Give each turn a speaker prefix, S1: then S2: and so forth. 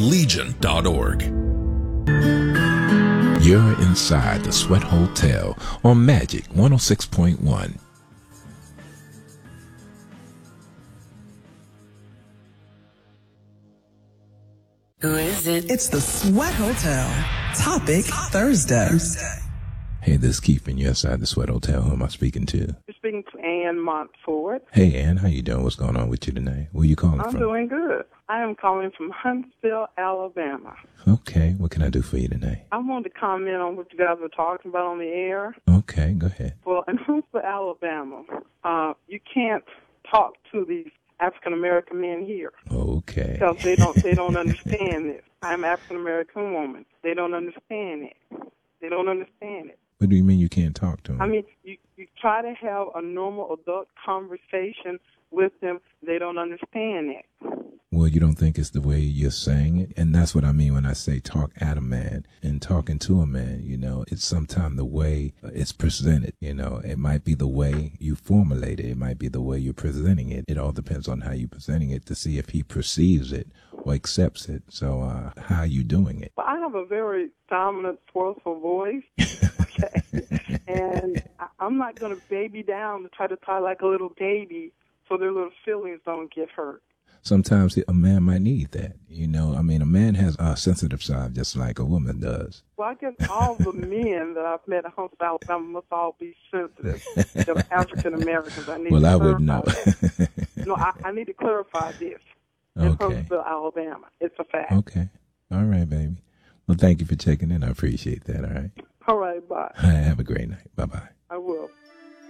S1: legion.org.
S2: You're inside the Sweat Hotel on Magic 106.1.
S3: Who is it?
S4: It's the Sweat Hotel. Topic Thursday.
S2: Hey, this is Keith, and you're inside the Sweat Hotel. Who am I speaking to?
S5: You're speaking to Ann Montford.
S2: Hey, Ann, how you doing? What's going on with you tonight? Where you calling from?
S5: I'm doing good. I am calling from Huntsville, Alabama.
S2: Okay, what can I do for you tonight?
S5: I wanted to comment on what you guys were talking about on the air.
S2: Okay, go ahead.
S5: Well, in Huntsville, Alabama, you can't talk to these African-American men here.
S2: Okay.
S5: Because they don't understand this. I'm an African-American woman. They don't understand it. They don't understand it.
S2: What do you mean you can't talk to them?
S5: I mean, you try to have a normal adult conversation with them. They don't understand it.
S2: Well, you don't think it's the way you're saying it? And that's what I mean when I say talk at a man and talking to a man, you know, it's sometimes the way it's presented, you know, it might be the way you formulate it. It might be the way you're presenting it. It all depends on how you're presenting it to see if he perceives it or accepts it. So how are you doing it?
S5: Well, I have a very dominant, forceful voice, okay? And I'm not going to baby down to try to talk like a little baby so their little feelings don't get hurt.
S2: Sometimes a man might need that, you know. I mean, a man has a sensitive side just like a woman does.
S5: Well, I guess all the men that I've met at Huntsville, Alabama must all be sensitive. They're African-Americans. I
S2: wouldn't know.
S5: No, I need to clarify this. In Huntsville, Alabama. It's a fact.
S2: Okay. All right, baby. Well, thank you for checking in. I appreciate that, all right?
S5: All right, bye.
S2: Have a great night. Bye-bye.
S5: I will.